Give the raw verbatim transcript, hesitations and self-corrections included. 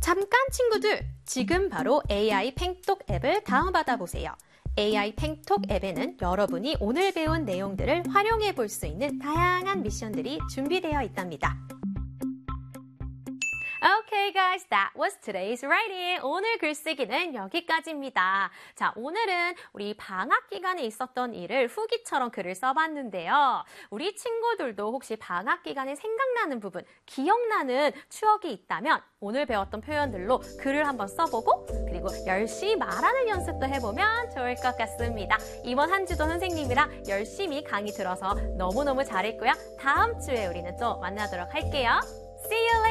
잠깐 친구들, 지금 바로 에이아이 팽톡 앱을 다운받아 보세요. 에이아이 팽톡 앱에는 여러분이 오늘 배운 내용들을 활용해 볼 수 있는 다양한 미션들이 준비되어 있답니다. Okay guys, that was today's writing. 오늘 글쓰기는 여기까지입니다. 자, 오늘은 우리 방학 기간에 있었던 일을 후기처럼 글을 써봤는데요. 우리 친구들도 혹시 방학 기간에 생각나는 부분, 기억나는 추억이 있다면 오늘 배웠던 표현들로 글을 한번 써보고 그리고 열심히 말하는 연습도 해보면 좋을 것 같습니다. 이번 한 주도 선생님이랑 열심히 강의 들어서 너무너무 잘했고요. 다음 주에 우리는 또 만나도록 할게요. See you later!